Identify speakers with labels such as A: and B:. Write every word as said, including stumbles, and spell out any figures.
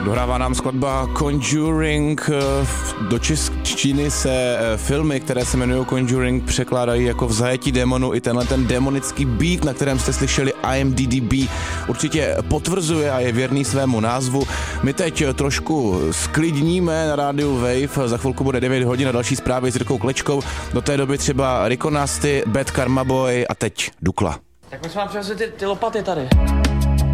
A: Dohrává nám skladba Conjuring. Do češtiny se filmy, které se jmenují Conjuring, překládají jako V zajetí démonu. I tenhle ten démonický beat, na kterém jste slyšeli I M D D B, určitě potvrzuje a je věrný svému názvu. My teď trošku sklidníme na rádiu Wave. Za chvilku bude devět hodin a další zprávy s Jirkou Klečkou. Do té doby třeba Rico Nasty, Bad Karma Boy a teď Dukla.
B: Tak my jsme vám přivezli ty, ty lopaty tady.